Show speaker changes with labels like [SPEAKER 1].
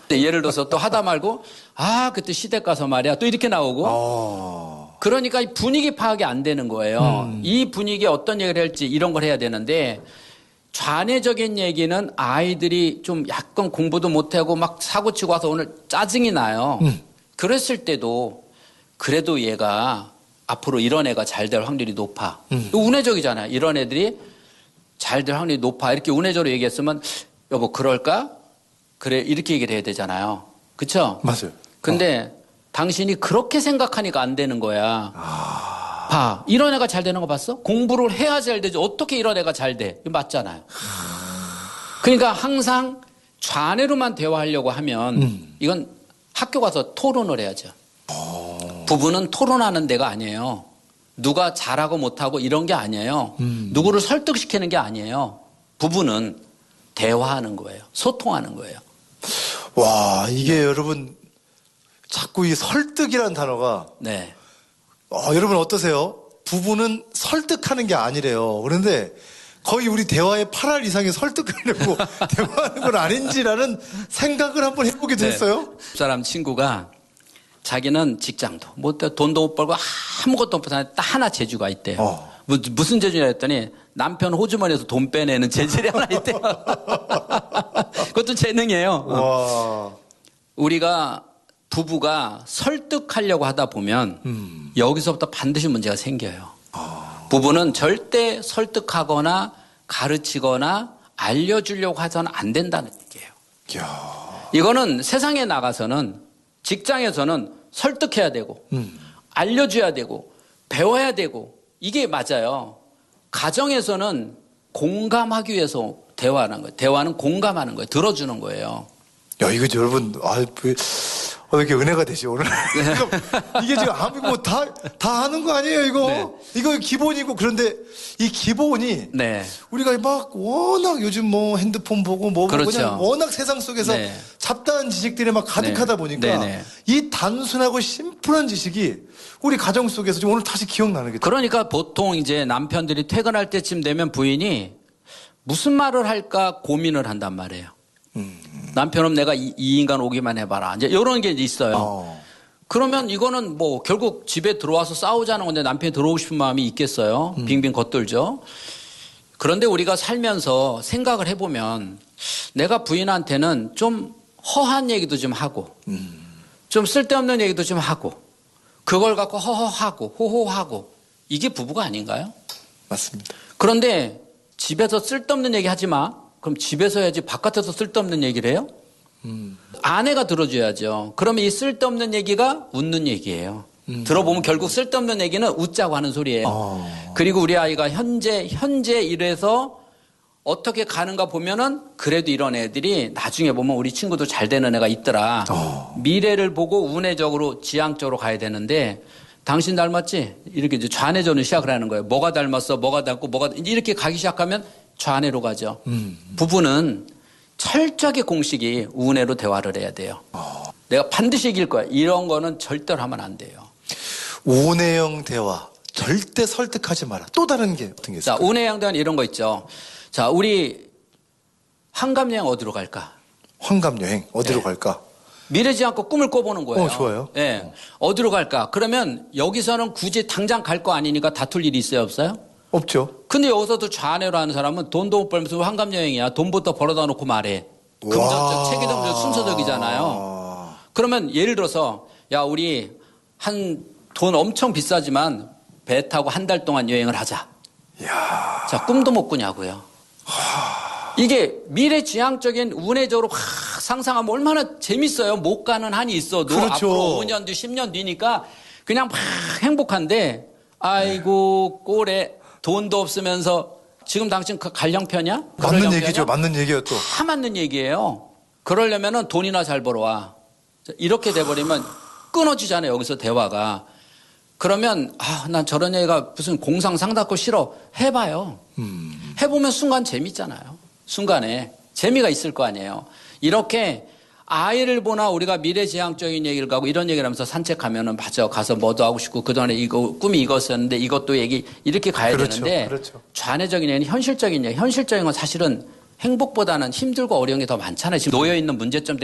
[SPEAKER 1] 예를 들어서 또 하다 말고 그때 시댁 가서 말이야 또 이렇게 나오고 그러니까 분위기 파악이 안 되는 거예요. 이 분위기에 어떤 얘기를 할지 이런 걸 해야 되는데 좌뇌적인 얘기는 아이들이 좀 약간 공부도 못하고 막 사고치고 와서 오늘 짜증이 나요. 그랬을 때도 그래도 얘가 앞으로 이런 애가 잘 될 확률이 높아. 운회적이잖아요. 이런 애들이 잘 될 확률이 높아. 이렇게 운회적으로 얘기했으면 여보 그럴까? 그래 이렇게 얘기를 해야 되잖아요. 그렇죠?
[SPEAKER 2] 맞아요.
[SPEAKER 1] 근데 당신이 그렇게 생각하니까 안 되는 거야. 봐. 이런 애가 잘 되는 거 봤어? 공부를 해야 잘 되지. 어떻게 이런 애가 잘 돼? 이거 맞잖아요. 그러니까 항상 좌뇌로만 대화하려고 하면 이건 학교 가서 토론을 해야죠. 부부는 토론하는 데가 아니에요. 누가 잘하고 못하고 이런 게 아니에요. 누구를 설득시키는 게 아니에요. 부부는 대화하는 거예요. 소통하는 거예요.
[SPEAKER 2] 와, 이게 여러분 자꾸 이 설득이라는 단어가
[SPEAKER 1] 네.
[SPEAKER 2] 여러분 어떠세요? 부부는 설득하는 게 아니래요. 그런데 거의 우리 대화의 8할 이상의 설득하려고 대화하는 건 아닌지라는 생각을 한번 해보기도 했어요.
[SPEAKER 1] 사람 친구가 자기는 직장도 뭐 돈도 못 벌고 아무것도 못하는데 딱 하나 재주가 있대요. 무슨 재주냐 했더니 남편 호주머니에서 돈 빼내는 재질이 하나 있대요. 그것도 재능이에요.
[SPEAKER 2] 와.
[SPEAKER 1] 우리가 부부가 설득하려고 하다 보면 여기서부터 반드시 문제가 생겨요. 부부는 절대 설득하거나 가르치거나 알려주려고 해서는 안 된다는 얘기예요.
[SPEAKER 2] 이야.
[SPEAKER 1] 이거는 세상에 나가서는 직장에서는 설득해야 되고 알려줘야 되고 배워야 되고 이게 맞아요. 가정에서는 공감하기 위해서 대화하는 거예요. 대화는 공감하는 거예요. 들어주는 거예요.
[SPEAKER 2] 야, 이거 여러분, 왜 이렇게 은혜가 되지, 오늘? 이게 지금 뭐 다 하는 거 아니에요, 이거?
[SPEAKER 1] 네.
[SPEAKER 2] 이거 기본이고, 그런데 이 기본이
[SPEAKER 1] 네.
[SPEAKER 2] 우리가 막 워낙 요즘 뭐 핸드폰 보고 뭐 보고
[SPEAKER 1] 그렇죠.
[SPEAKER 2] 그냥 워낙 세상 속에서
[SPEAKER 1] 네.
[SPEAKER 2] 잡다한 지식들이 막 가득하다 보니까
[SPEAKER 1] 네네.
[SPEAKER 2] 이 단순하고 심플한 지식이 우리 가정 속에서 지금 오늘 다시 기억나는 게
[SPEAKER 1] 그러니까 보통 이제 남편들이 퇴근할 때쯤 되면 부인이 무슨 말을 할까 고민을 한단 말이에요. 남편은 내가 이 인간 오기만 해봐라. 이제 이런 게 있어요. 그러면 이거는 뭐 결국 집에 들어와서 싸우자는 건데 남편이 들어오고 싶은 마음이 있겠어요. 빙빙 겉돌죠. 그런데 우리가 살면서 생각을 해보면 내가 부인한테는 좀 허한 얘기도 좀 하고 좀 쓸데없는 얘기도 좀 하고 그걸 갖고 허허하고 호호하고 이게 부부가 아닌가요?
[SPEAKER 2] 맞습니다.
[SPEAKER 1] 그런데 집에서 쓸데없는 얘기 하지 마. 그럼 집에서 해야지 바깥에서 쓸데없는 얘기를 해요? 아내가 들어줘야죠. 그러면 이 쓸데없는 얘기가 웃는 얘기예요. 들어보면 결국 쓸데없는 얘기는 웃자고 하는 소리예요. 그리고 우리 아이가 현재 이래서 어떻게 가는가 보면은 그래도 이런 애들이 나중에 보면 우리 친구도 잘 되는 애가 있더라. 미래를 보고 운해적으로 지향적으로 가야 되는데 당신 닮았지? 이렇게 이제 좌뇌전을 시작을 하는 거예요. 뭐가 닮았어? 뭐가 닮고 뭐가 이렇게 가기 시작하면 좌뇌로 가죠. 부부는 철저하게 공식이 우뇌로 대화를 해야 돼요. 내가 반드시 이길 거야. 이런 거는 절대로 하면 안 돼요.
[SPEAKER 2] 우뇌형 대화. 절대 설득하지 마라. 또 다른 게 어떤 게 있을까요?
[SPEAKER 1] 자, 우뇌형 대화는 이런 거 있죠. 자, 우리 한감여행 어디로 갈까?
[SPEAKER 2] 환갑여행 어디로 갈까?
[SPEAKER 1] 미래지 않고 꿈을 꿔보는 거예요.
[SPEAKER 2] 좋아요.
[SPEAKER 1] 네. 어디로 갈까? 그러면 여기서는 굳이 당장 갈 거 아니니까 다툴 일이 있어요, 없어요?
[SPEAKER 2] 없죠.
[SPEAKER 1] 근데 여기서도 좌뇌로 하는 사람은 돈도 못 벌면서 한감여행이야. 돈부터 벌어다 놓고 말해. 금전적, 체계적, 순서적이잖아요. 그러면 예를 들어서 야, 우리 돈 엄청 비싸지만 배 타고 한 달 동안 여행을 하자.
[SPEAKER 2] 이야.
[SPEAKER 1] 자, 꿈도 못 꾸냐고요. 이게 미래지향적인 운해적으로 확 상상하면 얼마나 재밌어요. 못 가는 한이 있어도
[SPEAKER 2] 그렇죠.
[SPEAKER 1] 앞으로 5년 뒤 10년 뒤니까 그냥 막 행복한데 아이고 꼴에 돈도 없으면서 지금 당신 갈 형편이야?
[SPEAKER 2] 맞는 얘기죠. 맞는 얘기예요 또.
[SPEAKER 1] 다 맞는 얘기예요. 그러려면은 돈이나 잘 벌어와. 이렇게 돼버리면 끊어지잖아요. 여기서 대화가. 그러면 난 저런 얘기가 무슨 공상상담고 싫어. 해봐요. 해보면 순간 재밌잖아요. 순간에 재미가 있을 거 아니에요. 이렇게 아이를 보나 우리가 미래지향적인 얘기를 가고 이런 얘기를 하면서 산책하면은 맞아. 가서 뭐도 하고 싶고 그동안에 꿈이 이것이었는데 이것도 이렇게 가야 되는데
[SPEAKER 2] 그렇죠.
[SPEAKER 1] 좌뇌적인 얘기는 현실적인 얘기. 현실적인 건 사실은 행복보다는 힘들고 어려운 게 더 많잖아요. 지금 놓여있는 문제점들이